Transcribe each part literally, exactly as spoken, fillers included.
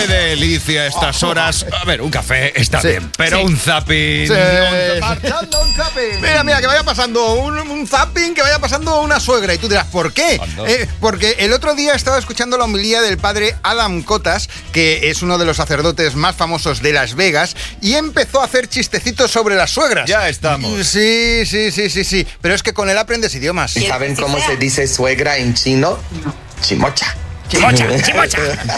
Qué delicia estas horas. A ver, un café está Sí. bien, pero Sí. un zapping. Sí. un- Marchando un zapping. Mira, mira, que vaya pasando un, un zapping, que vaya pasando una suegra. Y tú dirás, ¿por qué? Anda. Eh, porque el otro día estaba escuchando la homilía del padre Adam Cotas, que es uno de los sacerdotes más famosos de Las Vegas, y empezó a hacer chistecitos sobre las suegras. Ya estamos. Sí, sí, sí, sí, sí. Pero es que con él aprendes idiomas. ¿Saben cómo se dice suegra en chino? Chimocha. Chimocha, chimocha.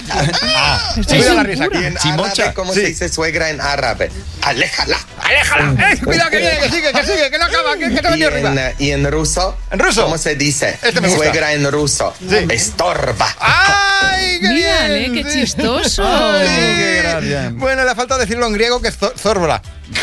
Ah, Cuida la risa. Y en Chimocha. árabe, ¿cómo Sí. se dice suegra en árabe? Aléjala. ¡Aléjala! ¡Eh! Cuidado que viene, que sigue, que sigue, que no acaba, que, que te ha Y venido arriba. en, eh, y en ruso, ¿En ruso? ¿cómo se dice? Este me gusta. Suegra en ruso. Sí. Estorba. ¡Ay, qué Mírale, bien! qué Sí. chistoso. Ay, qué gracia. Bueno, le falta decirlo en griego, que es zo- zorbra.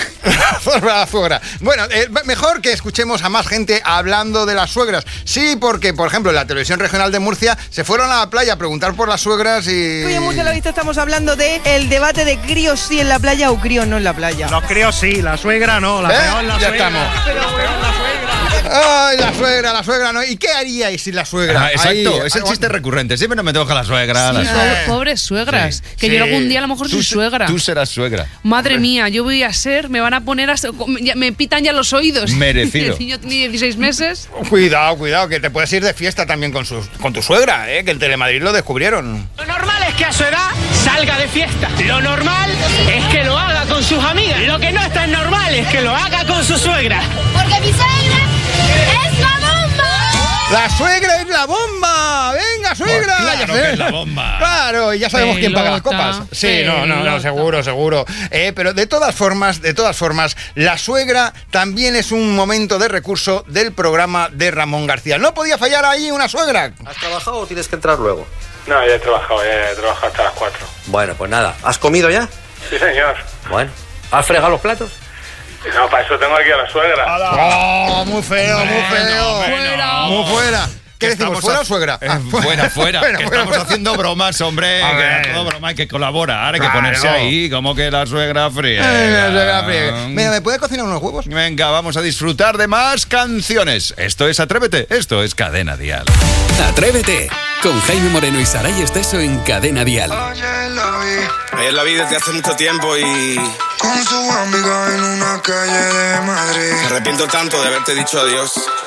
Zorbra la suegra. Bueno, eh, mejor que escuchemos a más gente hablando de las suegras. Sí, porque, por ejemplo, en la televisión regional de Murcia se fueron a la playa a preguntar por las suegras y... Hoy en Murcia lo visto, estamos hablando de el debate de críos sí en la playa o críos no en la playa. Los críos sí, la suegra no, la ¿Eh? peor la Ya suegra. estamos. La peor la suegra. ¡Ay, la suegra, la suegra! ¿No? ¿Y qué haríais sin la suegra? Ah, exacto, Ahí, es el ahí, chiste recurrente. Siempre nos metemos con la suegra. la Sí, suegra. po- pobres suegras. Sí. Que Sí. yo algún día a lo mejor soy Tú, suegra. tú serás suegra. Madre mía, yo voy a ser, me van a poner hasta, ya- me pitan ya los oídos. Merecido. El niño tiene dieciséis meses. Cuidado, cuidado, que te puedes ir de fiesta también con, sus, con tu suegra, ¿eh? Que en Telemadrid lo descubrieron. Lo normal es que a su edad salga de fiesta. Lo normal es que lo haga con sus amigas. Lo que no es tan normal es que lo haga con su suegra. Porque mi suegra es la bomba. ¡La suegra es la bomba! ¡Venga, suegra! Pues claro Ya sé. que es la bomba. Claro, y ya sabemos quién paga las Pelota, copas. Sí, no, no, no, pelota. seguro, seguro. Eh, pero de todas formas, de todas formas, la suegra también es un momento de recurso del programa de Ramón García. No podía fallar ahí una suegra. ¿Has trabajado o tienes que entrar luego? No, ya he trabajado, ya he trabajado hasta las cuatro. Bueno, pues nada. ¿Has comido ya? Sí, señor. Bueno. ¿Has fregado los platos? No, para eso tengo aquí a la suegra. ¡Oh, muy feo, muy feo! Fuera. Muy fuera. ¿Qué Que decimos, estamos fuera ha- o suegra? Eh, Ah, fuera, fuera. Fuera, que fuera, estamos fuera. haciendo bromas, hombre. A Que ver. a todo broma hay que colaborar, hay que Claro. ponerse ahí, como que la suegra fría. Ay, la suegra friega. Mira, ¿me puede cocinar unos huevos? Venga, vamos a disfrutar de más canciones. Esto es Atrévete, esto es Cadena Dial. Atrévete con Jaime Moreno y Saray Esteso en Cadena Dial. Ayer la vi desde hace mucho tiempo y Con su amiga en una calle de Madrid. me arrepiento tanto de haberte dicho adiós.